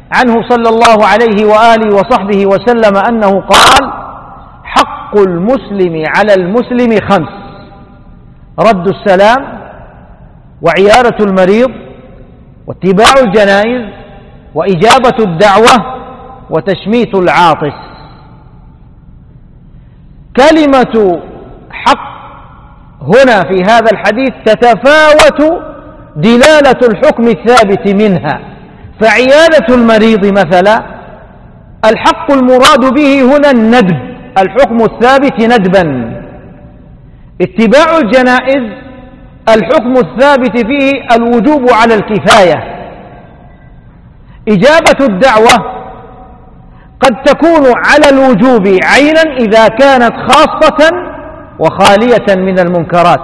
عنه صلى الله عليه وآله وصحبه وسلم أنه قال: حق المسلم على المسلم 5: رد السلام، وعيادة المريض، واتباع الجنائز، وإجابة الدعوة، وتشميت العاطس. كلمة حق هنا في هذا الحديث تتفاوت دلالة الحكم الثابت منها. فعيادة المريض مثلا الحق المراد به هنا الندب، الحكم الثابت ندبا. اتباع الجنائز الحكم الثابت فيه الوجوب على الكفاية. إجابة الدعوة قد تكون على الوجوب عينا إذا كانت خاصة وخالية من المنكرات،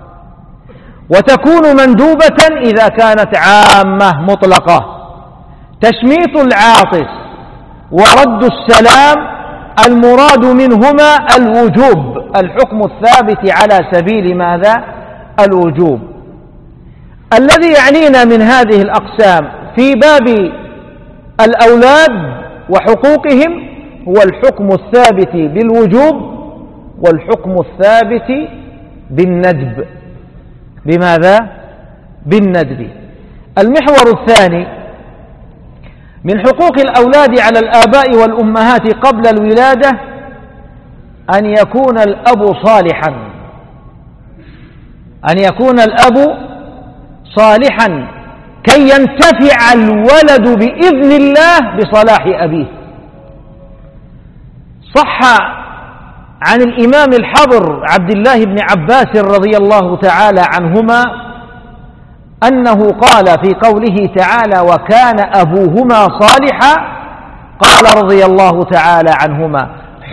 وتكون مندوبة إذا كانت عامة مطلقة. تشميت العاطس ورد السلام المراد منهما الوجوب، الحكم الثابت على سبيل ماذا؟ الوجوب. الذي يعنينا من هذه الأقسام في باب الأولاد وحقوقهم هو الحكم الثابت بالوجوب والحكم الثابت بالندب. بماذا؟ بالندب. المحور الثاني من حقوق الأولاد على الآباء والأمهات قبل الولادة أن يكون الأب صالحا، أن يكون الأب صالحا كي ينتفع الولد بإذن الله بصلاح أبيه. صح عن الإمام الحبر عبد الله بن عباس رضي الله تعالى عنهما أنه قال في قوله تعالى: وكان أبوهما صالحا، قال رضي الله تعالى عنهما: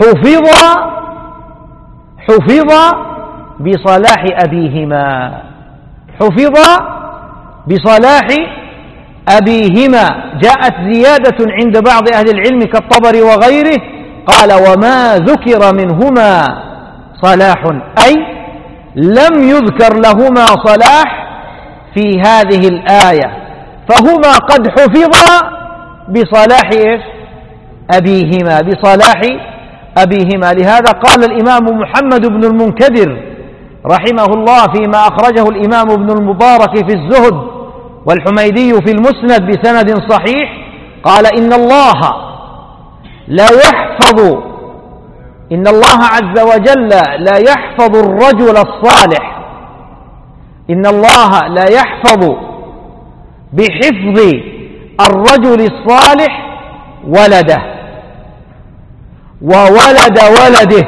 حفظ بصلاح أبيهما، حفظ بصلاح أبيهما. جاءت زيادة عند بعض أهل العلم كالطبري وغيره، قال: وما ذكر منهما صلاح، أي لم يذكر لهما صلاح في هذه الآية، فهما قد حفظا بصلاح أبيهما، بصلاح أبيهما. لهذا قال الإمام محمد بن المنكدر رحمه الله فيما أخرجه الإمام ابن المبارك في الزهد والحميدي في المسند بسند صحيح، قال: إن الله عز وجل لا يحفظ الرجل الصالح، إن الله لا يحفظ بحفظ الرجل الصالح ولده وولد ولده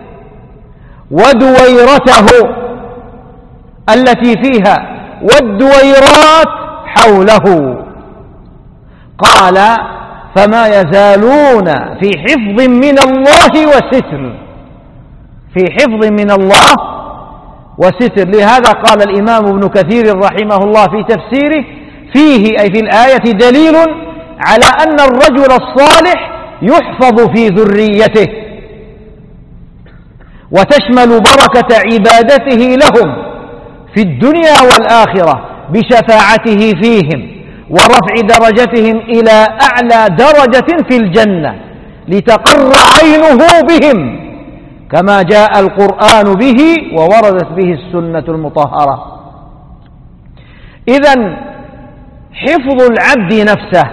ودويرته التي فيها والدويرات حوله. قال: فما يزالون في حفظ من الله وستر، في حفظ من الله وستر. لهذا قال الإمام ابن كثير رحمه الله في تفسيره: فيه أي في الآية دليل على أن الرجل الصالح يحفظ في ذريته، وتشمل بركة عبادته لهم في الدنيا والآخرة بشفاعته فيهم ورفع درجتهم إلى أعلى درجة في الجنة، لتقر عينه بهم كما جاء القرآن به ووردت به السنة المطهرة. إذن حفظ العبد نفسه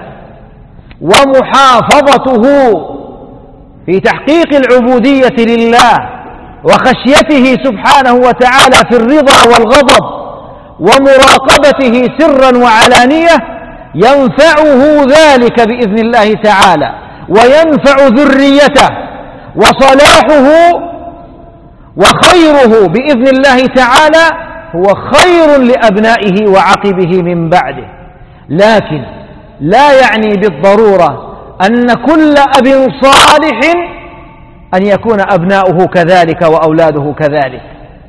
ومحافظته في تحقيق العبودية لله وخشيته سبحانه وتعالى في الرضا والغضب ومراقبته سرا وعلانية ينفعه ذلك بإذن الله تعالى، وينفع ذريته، وصلاحه وخيره بإذن الله تعالى هو خير لأبنائه وعقبه من بعده. لكن لا يعني بالضرورة أن كل أب صالح أن يكون أبناؤه كذلك وأولاده كذلك،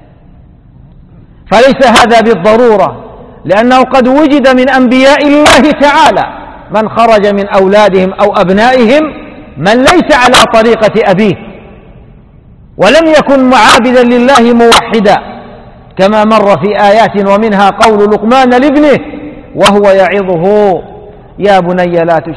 فليس هذا بالضرورة، لأنه قد وجد من أنبياء الله تعالى من خرج من أولادهم أو أبنائهم من ليس على طريقة أبيه ولم يكن معابدا لله موحدا، كما مر في آيات، ومنها قول لقمان لابنه وهو يعظه: يا بني لا تشرك